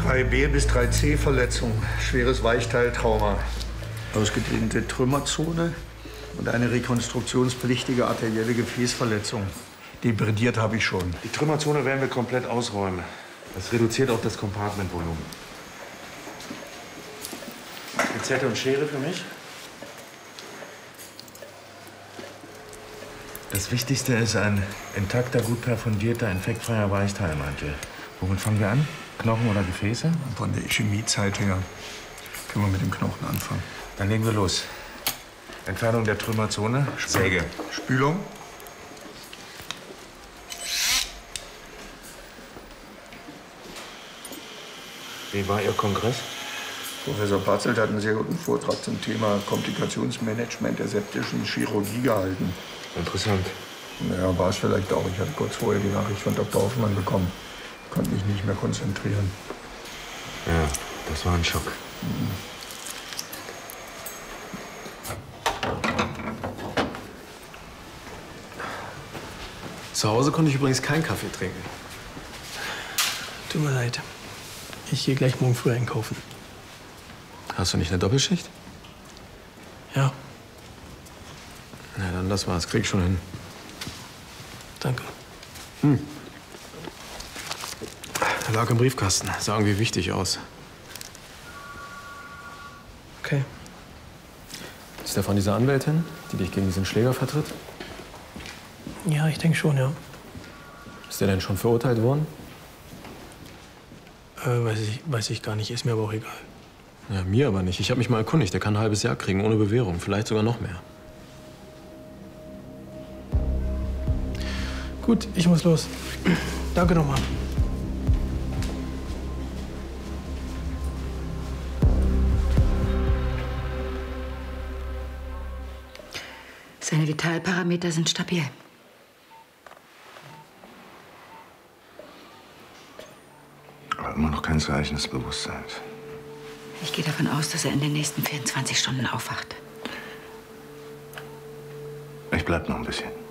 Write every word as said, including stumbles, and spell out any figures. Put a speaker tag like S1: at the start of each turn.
S1: drei B bis drei C Verletzung, schweres Weichteiltrauma, ausgedehnte Trümmerzone und eine rekonstruktionspflichtige arterielle Gefäßverletzung. Debridiert habe ich schon.
S2: Die Trümmerzone werden wir komplett ausräumen. Das reduziert auch das Compartmentvolumen. Pinzette und Schere für mich. Das Wichtigste ist ein intakter, gut perfundierter, infektfreier Weichteilmantel. Womit fangen wir an? Knochen oder Gefäße?
S1: Von der Ischämiezeit her können wir mit dem Knochen anfangen.
S2: Dann legen wir los. Entfernung der Trümmerzone, Säge.
S1: Spülung.
S2: Wie war Ihr Kongress?
S1: Professor Patzelt hat einen sehr guten Vortrag zum Thema Komplikationsmanagement der septischen Chirurgie gehalten.
S2: Interessant.
S1: Naja, war es vielleicht auch. Ich hatte kurz vorher die Nachricht von Doktor Hoffmann bekommen. Konnte mich nicht mehr konzentrieren.
S2: Ja, das war ein Schock.
S1: Mhm.
S3: Zu Hause konnte ich übrigens keinen Kaffee trinken.
S4: Tut mir leid. Ich gehe gleich morgen früh einkaufen.
S3: Hast du nicht eine Doppelschicht?
S4: Ja.
S3: Na, dann das war's. Krieg ich schon hin.
S4: Danke.
S3: Hm. Er lag im Briefkasten. Sah irgendwie wichtig aus.
S4: Okay.
S3: Ist der von dieser Anwältin, die dich gegen diesen Schläger vertritt?
S4: Ja, ich denke schon, ja.
S3: Ist der denn schon verurteilt worden?
S4: Äh, weiß ich, weiß ich gar nicht. Ist mir aber auch egal.
S3: Ja, mir aber nicht. Ich habe mich mal erkundigt. Der kann ein halbes Jahr kriegen, ohne Bewährung. Vielleicht sogar noch mehr.
S4: Gut, ich muss los. Danke nochmal.
S5: Seine Vitalparameter sind stabil.
S2: Aber immer noch kein Zeichen des Bewusstseins.
S5: Ich gehe davon aus, dass er in den nächsten vierundzwanzig Stunden aufwacht.
S2: Ich bleib noch ein bisschen.